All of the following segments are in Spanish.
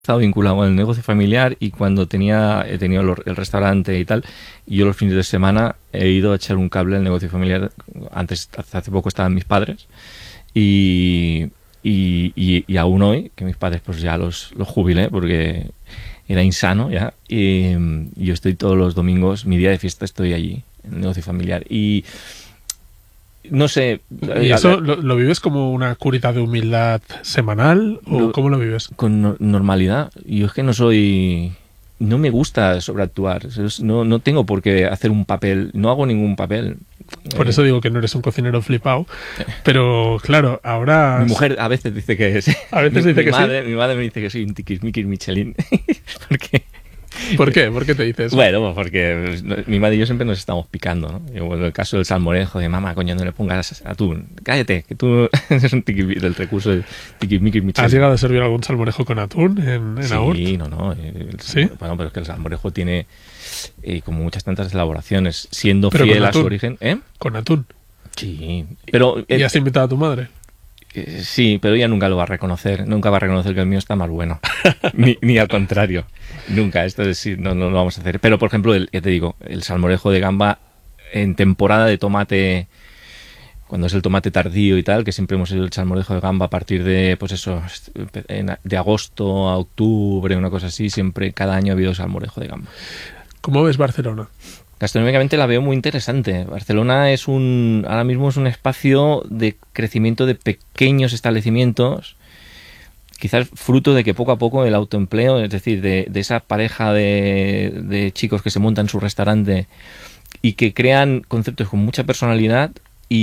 estado vinculado con el negocio familiar y cuando he tenido el restaurante y tal, yo los fines de semana he ido a echar un cable al negocio familiar. Antes, hace poco estaban mis padres y aún hoy, que mis padres pues ya los jubilé porque era insano ya, y yo estoy todos los domingos, mi día de fiesta estoy allí, en el negocio familiar. Y no sé... ¿Y eso lo vives como una curita de humildad semanal o cómo lo vives? Con normalidad. Yo es que no soy... No me gusta sobreactuar. No tengo por qué hacer un papel. No hago ningún papel. Por eso digo que no eres un cocinero flipado. Pero claro, ahora... Mi mujer a veces dice que sí. A veces dice que sí. Mi madre me dice que soy un tiquismiquis Michelin. Porque... ¿Por qué? ¿Por qué te dices eso? Bueno, porque mi madre y yo siempre nos estamos picando, ¿no? En el caso del salmorejo, de mamá, coño, no le pongas atún. Cállate, que tú eres un del recurso de tiquismiquis Michelin. ¿Has llegado a servir algún salmorejo con atún en sí, Aurt? No. ¿Sí? Bueno, pero es que el salmorejo tiene como muchas tantas elaboraciones, siendo fiel a su origen. ¿Con atún? Sí, pero... ¿Y has invitado a tu madre? Sí, pero ella nunca lo va a reconocer. Nunca va a reconocer que el mío está más bueno. ni al contrario. Nunca. Esto es sí, no lo vamos a hacer. Pero, por ejemplo, ya te digo, el salmorejo de gamba en temporada de tomate, cuando es el tomate tardío y tal, que siempre hemos hecho el salmorejo de gamba a partir de, pues eso, de agosto a octubre, una cosa así, siempre, cada año ha habido salmorejo de gamba. ¿Cómo ves Barcelona? Gastronómicamente la veo muy interesante. Barcelona ahora mismo es un espacio de crecimiento de pequeños establecimientos, quizás fruto de que poco a poco el autoempleo, es decir, de esa pareja de chicos que se montan su restaurante y que crean conceptos con mucha personalidad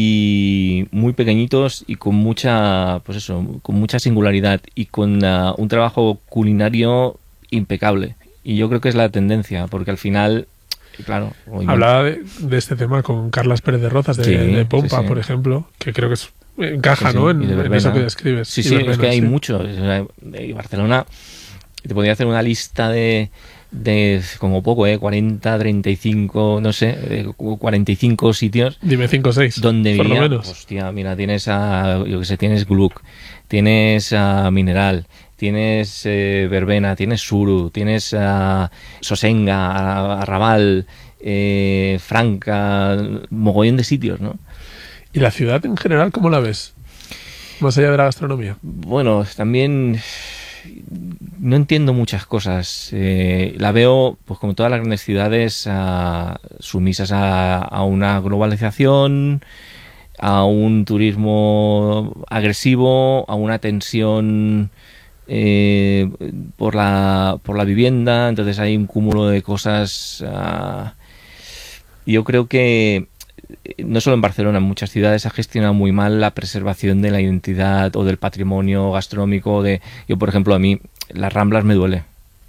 y muy pequeñitos y con mucha, pues eso, con mucha singularidad y con un trabajo culinario impecable. Y yo creo que es la tendencia, porque al final... Claro, hablaba de este tema con Carlas Pérez de Rozas de Pompa, por ejemplo, que creo que encaja, ¿no? En eso que describes. Sí, Verbena, es que hay mucho. En Barcelona te podría hacer una lista de como poco, 40, 35, no sé, 45 sitios. Dime 5 o 6, donde por lo menos. Hostia, mira, tienes tienes Gluck, tienes Mineral, tienes verbena, tienes suru, tienes sosenga, arrabal, franca, mogollón de sitios, ¿no? ¿Y la ciudad en general cómo la ves? Más allá de la gastronomía. Bueno, también no entiendo muchas cosas. La veo, pues como todas las grandes ciudades, sumisas a una globalización, a un turismo agresivo, a una tensión por la vivienda. Entonces hay un cúmulo de cosas. Yo creo que no solo en Barcelona, en muchas ciudades se ha gestionado muy mal la preservación de la identidad o del patrimonio gastronómico. Yo, por ejemplo, a mí las Ramblas me duele.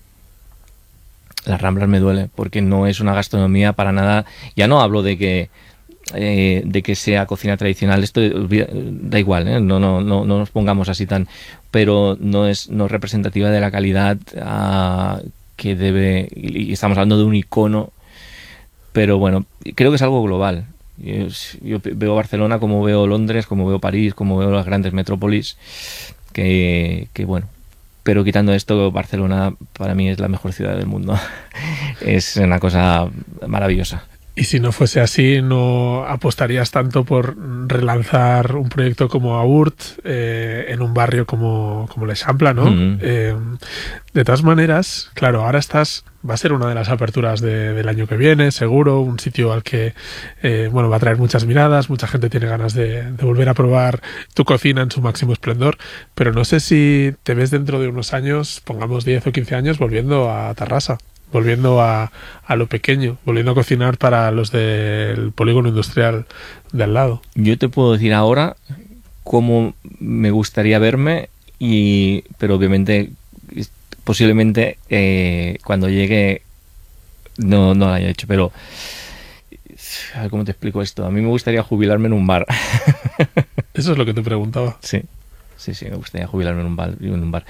Las Ramblas me duele porque no es una gastronomía para nada. Ya no hablo de que sea cocina tradicional, esto da igual, ¿eh? No nos pongamos así tan, pero no es representativa de la calidad que debe, y estamos hablando de un icono, pero bueno, creo que es algo global. Yo veo Barcelona como veo Londres, como veo París, como veo las grandes metrópolis, que bueno, pero quitando esto, Barcelona para mí es la mejor ciudad del mundo. Es una cosa maravillosa. Y si no fuese así, ¿no apostarías tanto por relanzar un proyecto como Aurt en un barrio como l'Eixample, ¿no? De todas maneras, claro, ahora va a ser una de las aperturas del año que viene, seguro, un sitio al que va a traer muchas miradas, mucha gente tiene ganas de volver a probar tu cocina en su máximo esplendor, pero no sé si te ves dentro de unos años, pongamos 10 o 15 años, volviendo a Tarrasa, volviendo a lo pequeño, volviendo a cocinar para los del polígono industrial de al lado. Yo te puedo decir ahora cómo me gustaría verme, pero obviamente posiblemente cuando llegue no lo haya hecho, pero a ver cómo te explico esto. A mí me gustaría jubilarme en un bar. Eso es lo que te preguntaba. Sí, me gustaría jubilarme en un bar.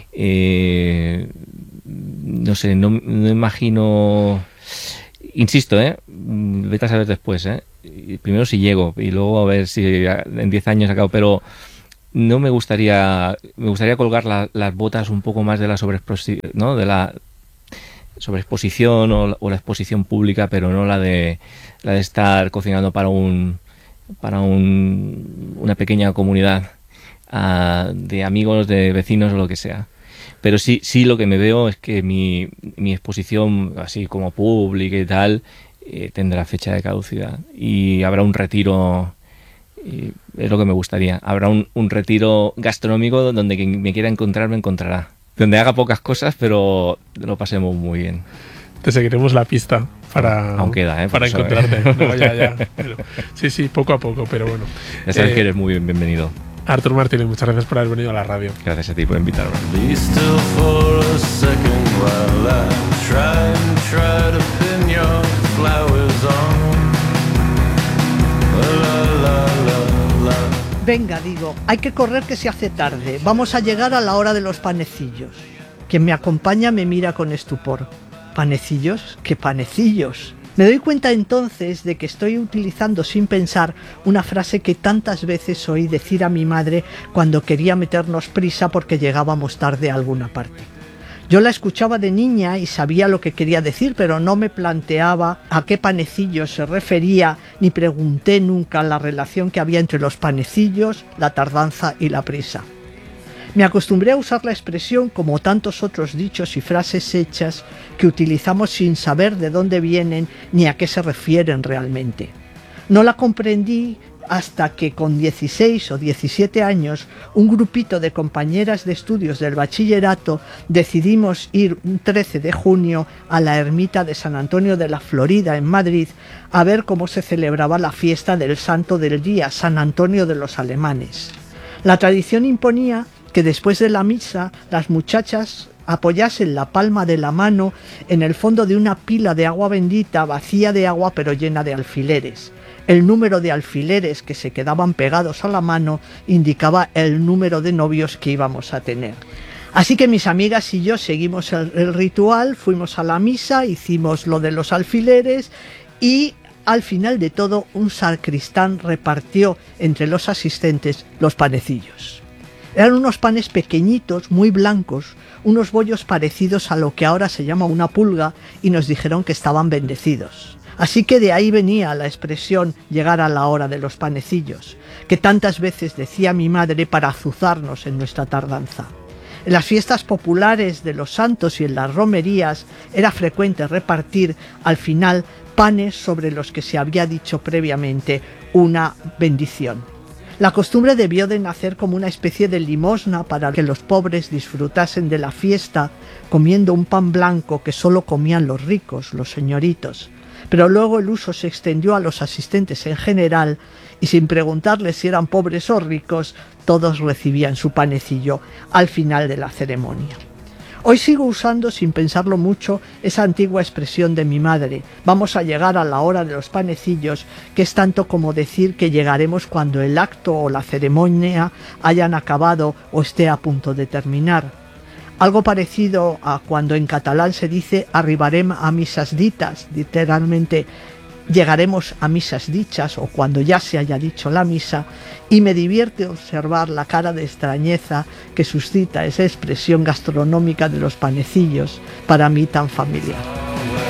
No sé, no imagino... Insisto, vete a saber después, primero si llego y luego a ver si en 10 años acabo, pero no me gustaría colgar las botas un poco más de la sobreexposición, ¿no? De la sobreexposición o la exposición pública, pero no la de estar cocinando para una pequeña comunidad de amigos, de vecinos o lo que sea. Pero sí lo que me veo es que mi exposición, así como pública y tal, tendrá fecha de caducidad y habrá un retiro. Y es lo que me gustaría. Habrá un retiro gastronómico donde quien me quiera encontrar me encontrará. Donde haga pocas cosas, pero lo pasemos muy bien. Te seguiremos la pista para encontrarte. No, ya. Pero, sí, poco a poco, pero bueno. Ya sabes que eres muy bienvenido. Artur Martínez, muchas gracias por haber venido a la radio. Gracias a ti por invitarme. Venga, digo, hay que correr que se hace tarde. Vamos a llegar a la hora de los panecillos. Quien me acompaña me mira con estupor. ¿Panecillos? ¿Qué panecillos? Me doy cuenta entonces de que estoy utilizando sin pensar una frase que tantas veces oí decir a mi madre cuando quería meternos prisa porque llegábamos tarde a alguna parte. Yo la escuchaba de niña y sabía lo que quería decir, pero no me planteaba a qué panecillos se refería, ni pregunté nunca la relación que había entre los panecillos, la tardanza y la prisa. Me acostumbré a usar la expresión como tantos otros dichos y frases hechas que utilizamos sin saber de dónde vienen ni a qué se refieren realmente. No la comprendí hasta que con 16 o 17 años un grupito de compañeras de estudios del bachillerato decidimos ir un 13 de junio a la ermita de San Antonio de la Florida en Madrid a ver cómo se celebraba la fiesta del santo del día, San Antonio de los Alemanes. La tradición imponía que después de la misa las muchachas apoyasen la palma de la mano en el fondo de una pila de agua bendita vacía de agua pero llena de alfileres. El número de alfileres que se quedaban pegados a la mano indicaba el número de novios que íbamos a tener. Así que mis amigas y yo seguimos el ritual, fuimos a la misa, hicimos lo de los alfileres y al final de todo un sacristán repartió entre los asistentes los panecillos. Eran unos panes pequeñitos, muy blancos, unos bollos parecidos a lo que ahora se llama una pulga y nos dijeron que estaban bendecidos. Así que de ahí venía la expresión llegar a la hora de los panecillos, que tantas veces decía mi madre para azuzarnos en nuestra tardanza. En las fiestas populares de los santos y en las romerías era frecuente repartir al final panes sobre los que se había dicho previamente una bendición. La costumbre debió de nacer como una especie de limosna para que los pobres disfrutasen de la fiesta comiendo un pan blanco que solo comían los ricos, los señoritos. Pero luego el uso se extendió a los asistentes en general y sin preguntarles si eran pobres o ricos, todos recibían su panecillo al final de la ceremonia. Hoy sigo usando, sin pensarlo mucho, esa antigua expresión de mi madre: vamos a llegar a la hora de los panecillos, que es tanto como decir que llegaremos cuando el acto o la ceremonia hayan acabado o esté a punto de terminar. Algo parecido a cuando en catalán se dice arribarem a misas ditas, literalmente llegaremos a misas dichas o cuando ya se haya dicho la misa, y me divierte observar la cara de extrañeza que suscita esa expresión gastronómica de los panecillos, para mí tan familiar.